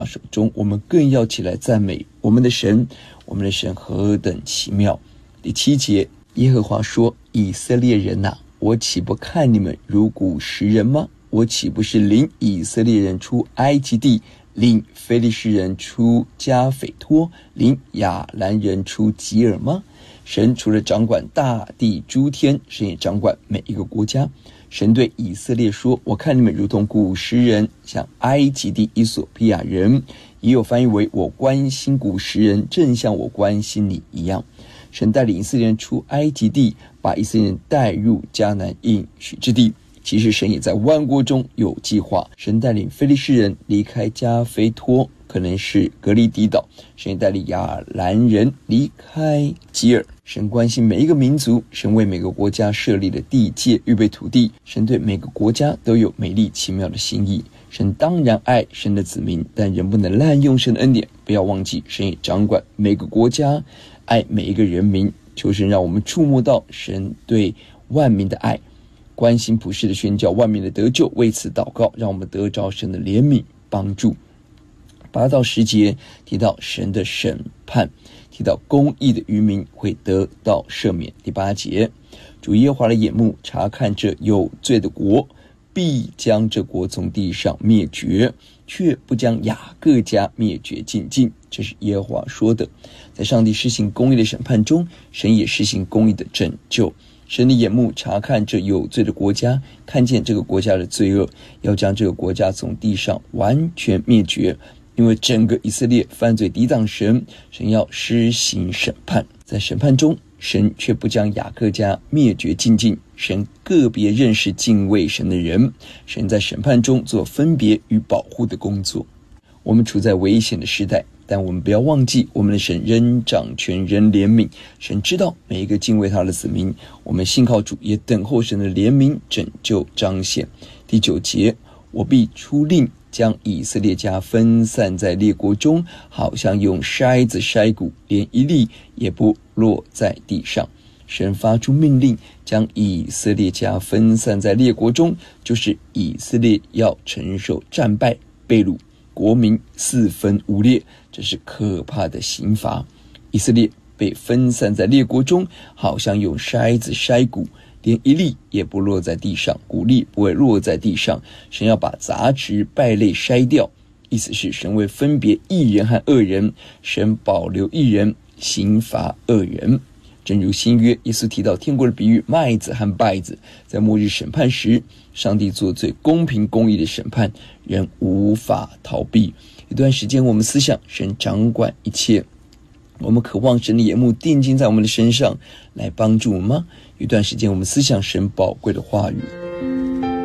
手中，我们更要起来赞美我们的神，我们的神何等奇妙。第7节，耶和华说，以色列人哪，我岂不看你们如古时人吗？我岂不是领以色列人出埃及地，领非利士人出加斐托，领亚兰人出吉尔吗？神除了掌管大地诸天，神也掌管每一个国家。神对以色列说，我看你们如同古时人，像埃及地伊索比亚人，也有翻译为我关心古时人，正像我关心你一样。神带领以色列人出埃及地，把以色列人带入迦南应许之地。其实神也在万国中有计划，神带领非利士人离开加斐托，可能是革哩底岛，神也带领亚兰人离开吉尔。神关心每一个民族，神为每个国家设立了地界，预备土地。神对每个国家都有美丽奇妙的心意。神当然爱神的子民，但人不能滥用神的恩典。不要忘记，神也掌管每个国家，爱每一个人民。求神让我们触摸到神对万民的爱，关心普世的宣教，万民的得救，为此祷告，让我们得着神的怜悯帮助。8到10节提到神的审判，提到公义的渔民会得到赦免。第8节，主耶和华的眼目察看这有罪的国，必将这国从地上灭绝，却不将雅各家灭绝尽尽。这是耶和华说的。在上帝施行公义的审判中，神也施行公义的拯救。神的眼目察看这有罪的国家，看见这个国家的罪恶，要将这个国家从地上完全灭绝。因为整个以色列犯罪抵挡神，神要施行审判。在审判中，神却不将雅各家灭绝尽尽，神个别认识敬畏神的人，神在审判中做分别与保护的工作。我们处在危险的时代，但我们不要忘记，我们的神仍掌权，仍怜悯。神知道每一个敬畏他的子民，我们信靠主，也等候神的怜悯拯救彰显。第9节，我必出令，将以色列家分散在列国中，好像用筛子筛谷，连一粒也不落在地上。神发出命令，将以色列家分散在列国中，就是以色列要承受战败、被掳，国民四分五裂，这是可怕的刑罚。以色列被分散在列国中，好像用筛子筛谷，连一粒也不落在地上，谷粒不会落在地上。神要把杂质败类筛掉，意思是神会分别义人和恶人，神保留义人，刑罚恶人。正如新约耶稣提到天国的比喻，麦子和稗子，在末日审判时，上帝做最公平公义的审判，人无法逃避。一段时间我们思想神掌管一切，我们渴望神的眼目定睛在我们的身上来帮助我们吗？有一段时间我们思想神宝贵的话语。